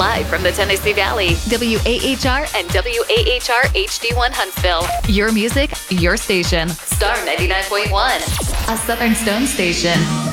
Live from the Tennessee Valley, WAHR and WAHR HD1 Huntsville. Your music, your station. Star 99.1, a Southern Stone station.